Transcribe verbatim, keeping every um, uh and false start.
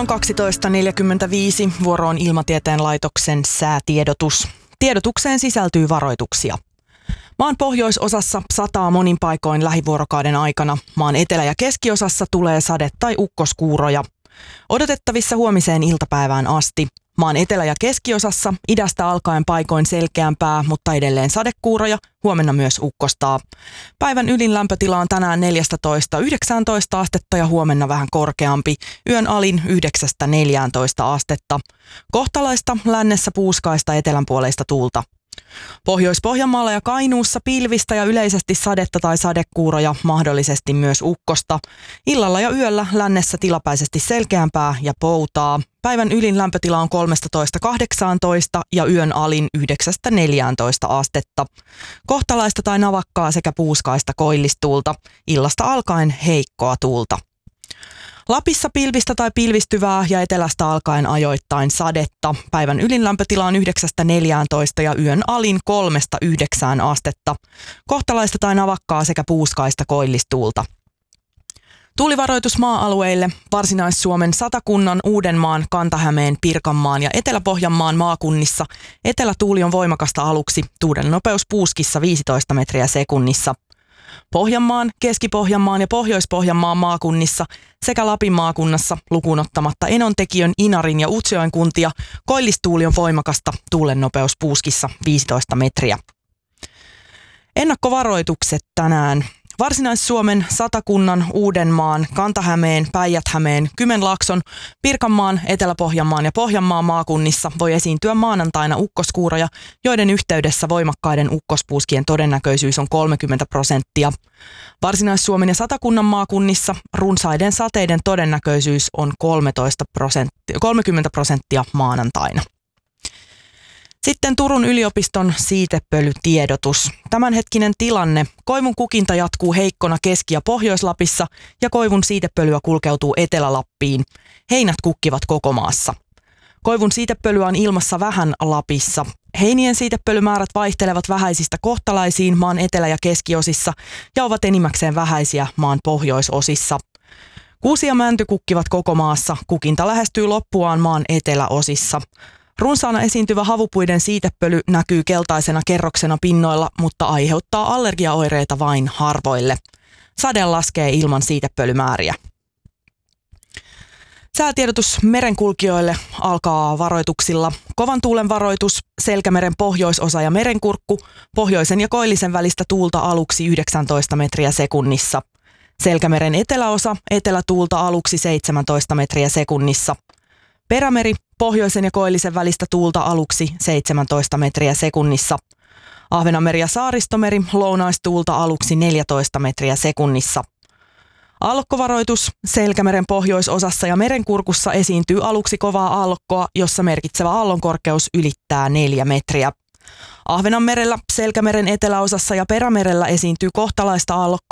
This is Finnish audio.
on kaksitoista neljäkymmentäviisi. Vuoro on Ilmatieteen laitoksen säätiedotus. Tiedotukseen sisältyy varoituksia. Maan pohjoisosassa sataa monin paikoin lähivuorokauden aikana. Maan etelä- ja keskiosassa tulee sade- tai ukkoskuuroja. Odotettavissa huomiseen iltapäivään asti. Maan etelä- ja keskiosassa idästä alkaen paikoin selkeämpää, mutta edelleen sadekuuroja, huomenna myös ukkostaa. Päivän ylin lämpötila on tänään neljätoista yhdeksäntoista astetta ja huomenna vähän korkeampi. Yön alin yhdeksästä neljääntoista astetta. Kohtalaista lännessä puuskaista etelänpuoleista tuulta. Pohjois-Pohjanmaalla ja Kainuussa pilvistä ja yleisesti sadetta tai sadekuuroja, mahdollisesti myös ukkosta. Illalla ja yöllä lännessä tilapäisesti selkeämpää ja poutaa. Päivän ylin lämpötila on kolmetoista kahdeksantoista ja yön alin yhdeksästä neljääntoista astetta. Kohtalaista tai navakkaa sekä puuskaista koillistuulta. Illasta alkaen heikkoa tuulta. Lapissa pilvistä tai pilvistyvää ja etelästä alkaen ajoittain sadetta. Päivän ylin lämpötila on yhdeksästä neljääntoista ja yön alin kolmesta yhdeksään astetta. Kohtalaista tai navakkaa sekä puuskaista koillistuulta. Tuulivaroitus maa-alueille: Varsinais-Suomen, Satakunnan, Uudenmaan, Kanta-Hämeen, Pirkanmaan ja Etelä-Pohjanmaan maakunnissa. Etelätuuli on voimakasta aluksi, tuulen nopeus puuskissa viisitoista metriä sekunnissa. Pohjanmaan, Keski-Pohjanmaan ja Pohjois-Pohjanmaan maakunnissa sekä Lapin maakunnassa lukuun ottamatta Enontekiön, Inarin ja Utsjoen kuntia koillistuuli on voimakasta, tuulen nopeus puuskissa viisitoista metriä. Ennakkovaroitukset tänään. Varsinais-Suomen, Satakunnan, Uudenmaan, Kanta-Hämeen, Päijät-Hämeen, Kymenlaakson, Pirkanmaan, Etelä-Pohjanmaan ja Pohjanmaan maakunnissa voi esiintyä maanantaina ukkoskuuroja, joiden yhteydessä voimakkaiden ukkospuuskien todennäköisyys on kolmekymmentä prosenttia. Varsinais-Suomen ja Satakunnan maakunnissa runsaiden sateiden todennäköisyys on kolmetoista prosenttia, kolmekymmentä prosenttia maanantaina. Sitten Turun yliopiston siitepölytiedotus. Tämänhetkinen tilanne. Koivun kukinta jatkuu heikkona Keski- ja Pohjois-Lapissa ja koivun siitepölyä kulkeutuu Etelä-Lappiin. Heinät kukkivat koko maassa. Koivun siitepölyä on ilmassa vähän Lapissa. Heinien siitepölymäärät vaihtelevat vähäisistä kohtalaisiin maan etelä- ja keskiosissa ja ovat enimmäkseen vähäisiä maan pohjoisosissa. Kuusi ja mänty kukkivat koko maassa. Kukinta lähestyy loppuaan maan eteläosissa. Runsaana esiintyvä havupuiden siitepöly näkyy keltaisena kerroksena pinnoilla, mutta aiheuttaa allergiaoireita vain harvoille. Sade laskee ilman siitepölymääriä. Säätiedotus merenkulkijoille alkaa varoituksilla. Kovan tuulen varoitus, Selkämeren pohjoisosa ja merenkurkku, pohjoisen ja koillisen välistä tuulta aluksi yhdeksäntoista metriä sekunnissa. Selkämeren eteläosa, etelätuulta aluksi seitsemäntoista metriä sekunnissa. Perämeri, pohjoisen ja koillisen välistä tuulta aluksi seitsemäntoista metriä sekunnissa. Ahvenanmeri ja Saaristomeri, lounaistuulta aluksi neljätoista metriä sekunnissa. Aallokkovaroitus, Selkämeren pohjoisosassa ja merenkurkussa esiintyy aluksi kovaa aallokkoa, jossa merkitsevä aallonkorkeus ylittää neljä metriä. Ahvenanmerellä, Selkämeren eteläosassa ja Perämerellä esiintyy kohtalaista aallokkoa,